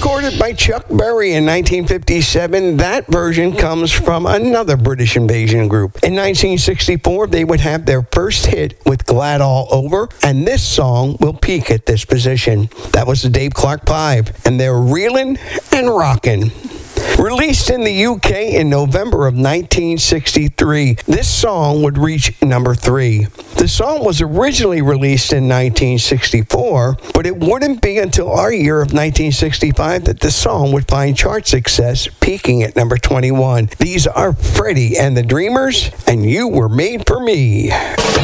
Recorded by Chuck Berry in 1957, that version comes from another British invasion group. In 1964, they would have their first hit with Glad All Over, and this song will peak at this position. That was the Dave Clark 5, and they're Reelin' and Rockin'. Released in the UK in November of 1963, this song would reach number 3. The song was originally released in 1964, but it wouldn't be until our year of 1965 that the song would find chart success, peaking at number 21. These are Freddie and the Dreamers, and You Were Made for Me.